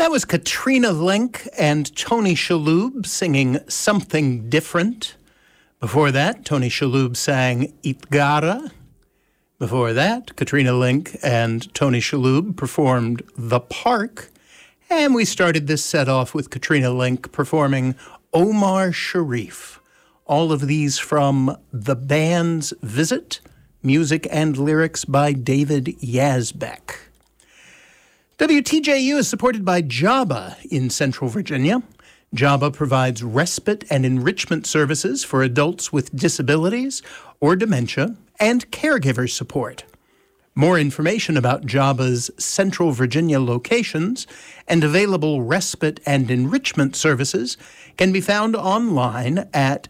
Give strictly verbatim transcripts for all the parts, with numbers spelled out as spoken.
That was Katrina Lenk and Tony Shalhoub singing Something Different. Before that, Tony Shalhoub sang Itgara. Before that, Katrina Lenk and Tony Shalhoub performed The Park. And we started this set off with Katrina Lenk performing Omar Sharif. All of these from The Band's Visit, music and lyrics by David Yazbek. W T J U is supported by JABA in Central Virginia. JABA provides respite and enrichment services for adults with disabilities or dementia and caregiver support. More information about JABA's Central Virginia locations and available respite and enrichment services can be found online at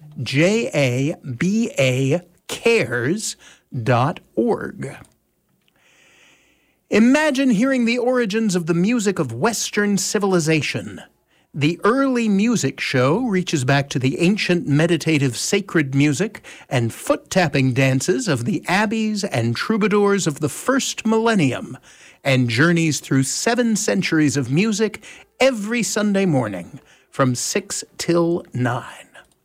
jabacares dot org. Imagine hearing the origins of the music of Western civilization. The early music show reaches back to the ancient meditative sacred music and foot-tapping dances of the abbeys and troubadours of the first millennium, and journeys through seven centuries of music every Sunday morning from six till nine.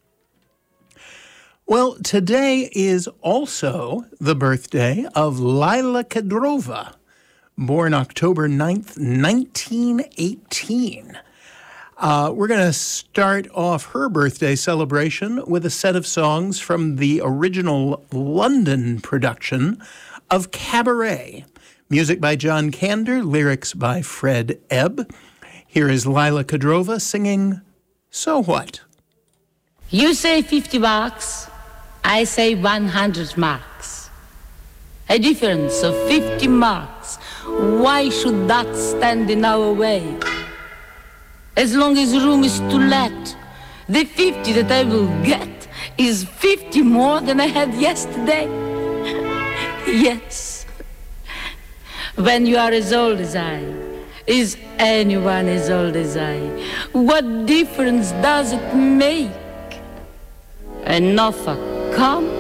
Well, today is also the birthday of Laila Kedrova, born October ninth, nineteen eighteen. Uh, we're going to start off her birthday celebration with a set of songs from the original London production of Cabaret. Music by John Kander, lyrics by Fred Ebb. Here is Laila Kedrova singing So What? You say fifty bucks, I say one hundred marks. A difference of fifty marks. Why should that stand in our way? As long as room is to let, the fifty that I will get is fifty more than I had yesterday. Yes. When you are as old as I, is anyone as old as I? What difference does it make? An offer come